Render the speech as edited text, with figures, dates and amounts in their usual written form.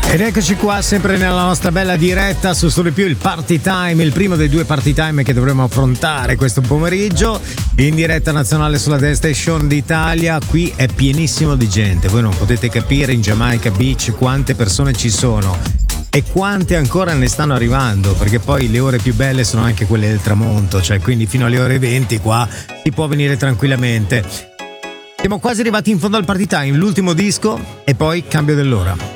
Ed eccoci qua sempre nella nostra bella diretta su Solo Più, il Party Time, il primo dei due Party Time che dovremo affrontare questo pomeriggio in diretta nazionale sulla Dance Station d'Italia. Qui è pienissimo di gente, voi non potete capire in Jamaica Beach quante persone ci sono e quante ancora ne stanno arrivando, perché poi le ore più belle sono anche quelle del tramonto, cioè quindi fino alle ore 20 qua si può venire tranquillamente. Siamo quasi arrivati in fondo al Party Time, l'ultimo disco e poi cambio dell'ora.